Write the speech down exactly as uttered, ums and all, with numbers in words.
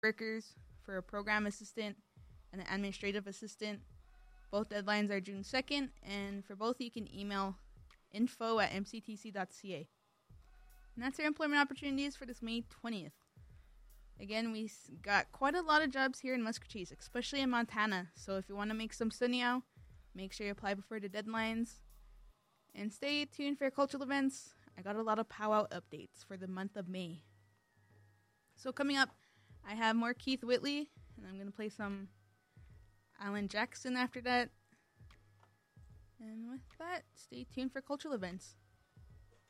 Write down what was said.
workers for a program assistant and an administrative assistant. Both deadlines are June second, and for both you can email info at m c t c dot c a. And that's our employment opportunities for this May twentieth. Again, we got quite a lot of jobs here in Muscatine, especially in Montana. So if you want to make some sunny out, make sure you apply before the deadlines. And stay tuned for cultural events. I got a lot of powwow updates for the month of May. So coming up, I have more Keith Whitley, and I'm going to play some Alan Jackson after that. And with that, stay tuned for cultural events.